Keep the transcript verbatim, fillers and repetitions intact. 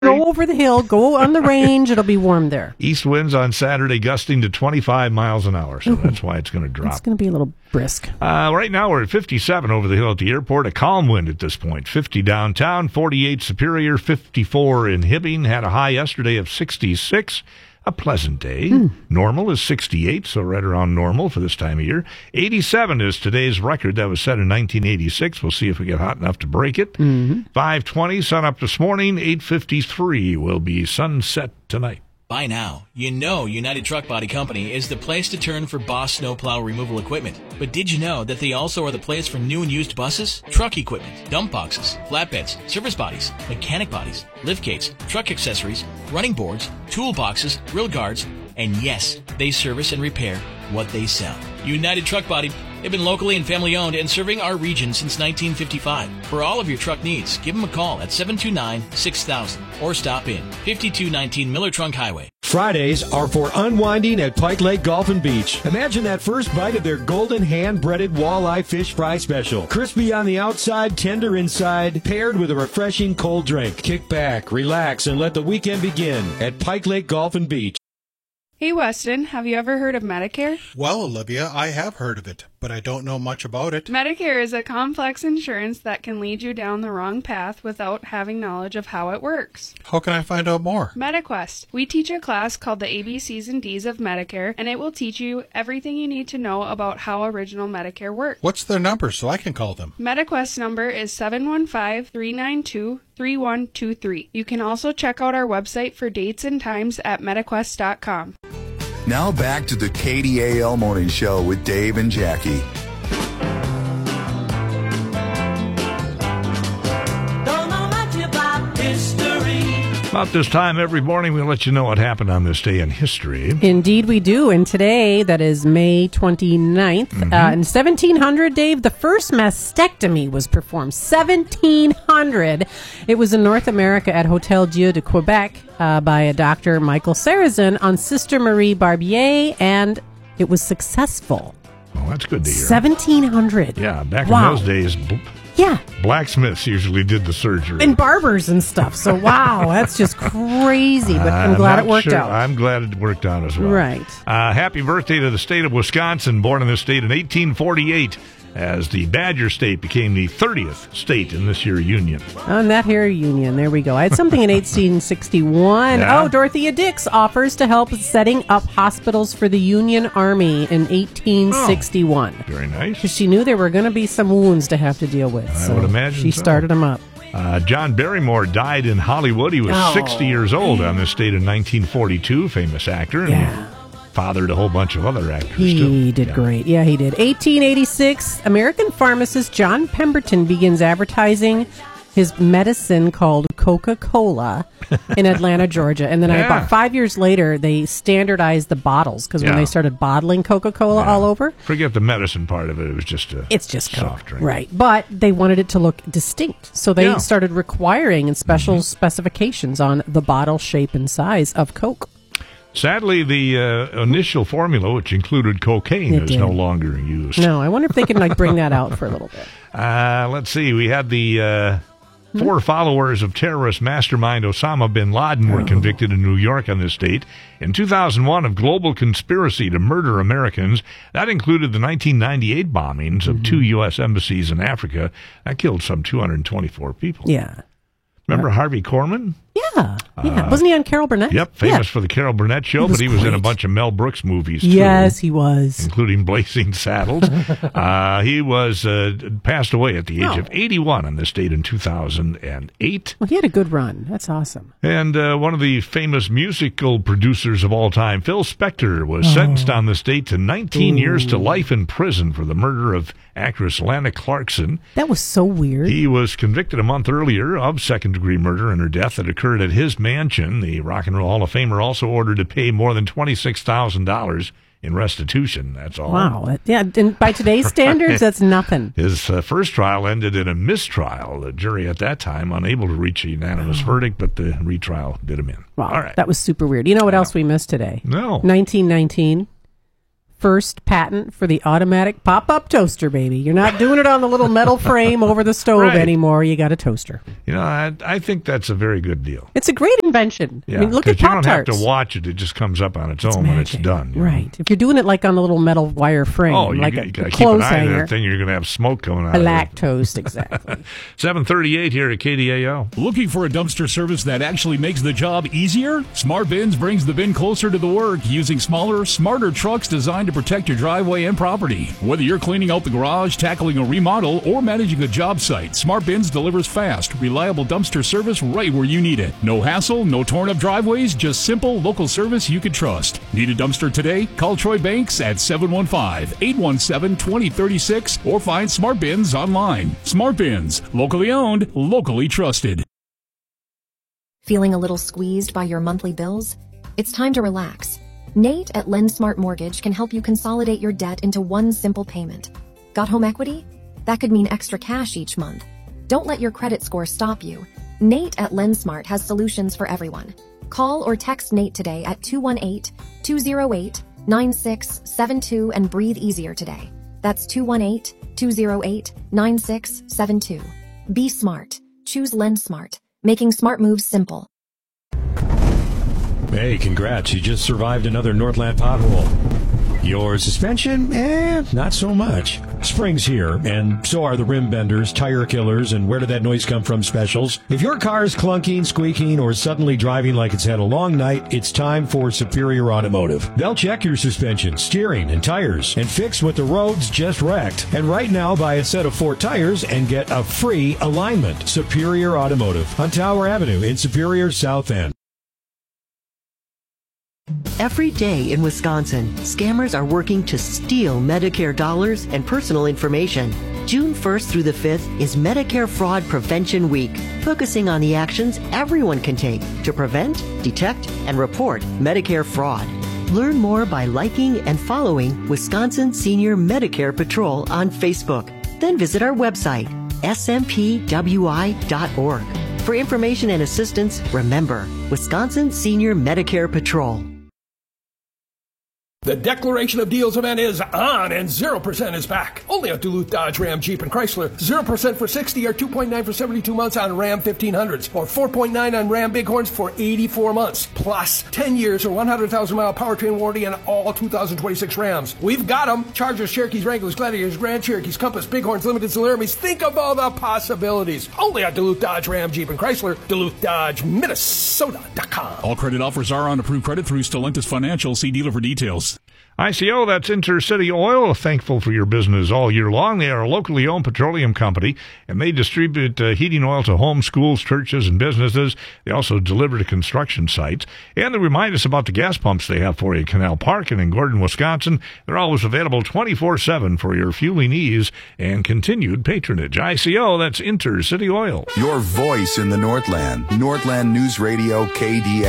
Go over the hill, go on the range, it'll be warm there. East winds on Saturday gusting to twenty-five miles an hour, so Ooh. That's why it's going to drop. It's going to be a little brisk. Uh, right now we're at fifty-seven over the hill at the airport, a calm wind at this point. fifty downtown, forty-eight Superior, fifty-four in Hibbing, had a high yesterday of sixty-six. A pleasant day. Hmm. Normal is sixty-eight, so right around normal for this time of year. eighty-seven is today's record. That was set in nineteen eighty-six. We'll see if we get hot enough to break it. Mm-hmm. five twenty, sun up this morning. eight fifty-three will be sunset tonight. By now, you know United Truck Body Company is the place to turn for Boss snowplow removal equipment. But did you know that they also are the place for new and used buses, truck equipment, dump boxes, flatbeds, service bodies, mechanic bodies, lift gates, truck accessories, running boards, toolboxes, grill guards, and yes, they service and repair what they sell. United Truck Body, they've been locally and family owned and serving our region since nineteen fifty-five. For all of your truck needs, give them a call at seven two nine, six thousand or stop in fifty-two nineteen Miller Trunk Highway. Fridays are for unwinding at Pike Lake Golf and Beach. Imagine that first bite of their golden hand-breaded walleye fish fry special. Crispy on the outside, tender inside, paired with a refreshing cold drink. Kick back, relax, and let the weekend begin at Pike Lake Golf and Beach. Hey, Weston, have you ever heard of Medicare? Well, Olivia, I have heard of it, but I don't know much about it. Medicare is a complex insurance that can lead you down the wrong path without having knowledge of how it works. How can I find out more? MediQuest. We teach a class called the A B Cs and Ds of Medicare, and it will teach you everything you need to know about how original Medicare works. What's their number so I can call them? MediQuest number is seven one five, three nine two, three one two three. You can also check out our website for dates and times at mediquest dot com. Now back to the K D A L Morning Show with Dave and Jackie. Don't know much about history. About this time every morning, we'll let you know what happened on this day in history. Indeed we do. And today, that is May twenty-ninth, mm-hmm. uh, in seventeen hundred, Dave, the first mastectomy was performed. seventeen hundred. It was in North America at Hotel Dieu de Quebec uh, by a Doctor Michael Sarrazin on Sister Marie Barbier, and it was successful. Well, that's good to hear. seventeen hundred. Yeah, back wow. in those days... Yeah. Blacksmiths usually did the surgery. And barbers and stuff. So, wow, that's just crazy. But I'm glad I'm it worked sure. out. I'm glad it worked out as well. Right. Uh, happy birthday to the state of Wisconsin, born in this state in eighteen forty-eight, as the Badger State became the thirtieth state in this year union. On that here union, there we go. I had something in eighteen sixty-one. Yeah. Oh, Dorothea Dix offers to help setting up hospitals for the Union Army in eighteen sixty-one. Oh, very nice. Because she knew there were going to be some wounds to have to deal with. I so would imagine she so. started them up. Uh, John Barrymore died in Hollywood. He was oh. sixty years old on this date in nineteen forty-two, famous actor. And yeah. fathered a whole bunch of other actors, He too. did yeah. great. Yeah, he did. eighteen eighty-six, American pharmacist John Pemberton begins advertising his medicine called Coca-Cola in Atlanta, Georgia. And then yeah. about five years later, they standardized the bottles because yeah. when they started bottling Coca-Cola yeah. all over. Forget the medicine part of it. It was just a It's just soft Coke. drink. Right. But they wanted it to look distinct. So they Yeah. started requiring and special mm-hmm. specifications on the bottle shape and size of Coke. Sadly, the uh, initial formula, which included cocaine, It is did. no longer used. No, I wonder if they can like bring that out for a little bit. Uh, let's see. We had the uh, four hmm? followers of terrorist mastermind Osama bin Laden were oh. convicted in New York on this date in two thousand one of global conspiracy to murder Americans. That included the nineteen ninety-eight bombings of mm-hmm. two U S embassies in Africa. That killed some two hundred twenty-four people. Yeah. Remember uh, Harvey Korman? Yeah. Yeah. Uh, Wasn't he on Carol Burnett? Yep, famous yeah. for the Carol Burnett Show, he but he was great. in a bunch of Mel Brooks movies, too. Yes, he was. Including Blazing Saddles. uh, he was uh, passed away at the age oh. of eighty-one on this date in two thousand eight. Well, he had a good run. That's awesome. And uh, one of the famous musical producers of all time, Phil Spector, was oh. sentenced on this date to nineteen Ooh. years to life in prison for the murder of actress Lana Clarkson. That was so weird. He was convicted a month earlier of second-degree murder in her death that occurred at his mansion. The Rock and Roll Hall of Famer also ordered to pay more than twenty-six thousand dollars in restitution. That's all. Wow. Yeah, and by today's standards, that's nothing. His uh, first trial ended in a mistrial. The jury at that time unable to reach a unanimous oh. verdict, but the retrial did him in. Wow. All right. That was super weird. You know what else we missed today? No. nineteen nineteen. first patent for the automatic pop-up toaster, baby. You're not doing it on the little metal frame over the stove Right. anymore. You got a toaster. You know, I, I think that's a very good deal. It's a great invention. Yeah, I mean, look 'cause at you don't have Pop-Tarts. to watch it. It just comes up on its, own when it's Magic. done. you know? Right. If you're doing it like on the little metal wire frame, Oh, you, like you a, got to a keep an clothes eye on hanger. that thing. You're going to have smoke coming out Black of it. toast, exactly. seven thirty-eight here at K D A L. Looking for a dumpster service that actually makes the job easier? Smart Bins brings the bin closer to the work using smaller, smarter trucks designed to protect your driveway and property. Whether you're cleaning out the garage, tackling a remodel, or managing a job site, Smart Bins delivers fast, reliable dumpster service right where you need it. No hassle, no torn up driveways, just simple local service you can trust. Need a dumpster today? Call Troy Banks at seven one five, eight one seven, two zero three six or find Smart Bins online. Smart Bins, locally owned, locally trusted. Feeling a little squeezed by your monthly bills? It's time to relax. Nate at LendSmart Mortgage can help you consolidate your debt into one simple payment. Got home equity? That could mean extra cash each month. Don't let your credit score stop you. Nate at LendSmart has solutions for everyone. Call or text Nate today at two one eight, two zero eight, nine six seven two and breathe easier today. That's two one eight, two zero eight, nine six seven two. Be smart. Choose LendSmart, making smart moves simple. Hey, congrats. You just survived another Northland pothole. Your suspension? Eh, not so much. Spring's here, and so are the rim benders, tire killers, and where did that noise come from specials. If your car is clunking, squeaking, or suddenly driving like it's had a long night, it's time for Superior Automotive. They'll check your suspension, steering, and tires, and fix what the roads just wrecked. And right now, buy a set of four tires and get a free alignment. Superior Automotive on Tower Avenue in Superior, South End. Every day in Wisconsin, scammers are working to steal Medicare dollars and personal information. June first through the fifth is Medicare Fraud Prevention Week, focusing on the actions everyone can take to prevent, detect, and report Medicare fraud. Learn more by liking and following Wisconsin Senior Medicare Patrol on Facebook. Then visit our website, S M P W I dot org. For information and assistance, remember, Wisconsin Senior Medicare Patrol. The Declaration of Deals event is on, and zero percent is back. Only at Duluth Dodge, Ram, Jeep, and Chrysler. zero percent for sixty or two point nine for seventy-two months on Ram fifteen hundreds, or four point nine on Ram Bighorns for eighty-four months. Plus, ten years or one hundred thousand mile powertrain warranty on all two thousand twenty-six Rams. We've got them. Chargers, Cherokees, Wranglers, Gladiators, Grand Cherokees, Compass, Bighorns, Limiteds, and Laramies. Think of all the possibilities. Only at Duluth Dodge, Ram, Jeep, and Chrysler. Duluth Dodge, Minnesota dot com. All credit offers are on approved credit through Stellantis Financial. See dealer for details. I C O, that's Intercity Oil. Thankful for your business all year long. They are a locally owned petroleum company, and they distribute uh, heating oil to homes, schools, churches, and businesses. They also deliver to construction sites. And they remind us about the gas pumps they have for you at Canal Park and in Gordon, Wisconsin. They're always available twenty-four seven for your fueling needs and continued patronage. I C O, that's Intercity Oil. Your voice in the Northland. Northland News Radio, K D A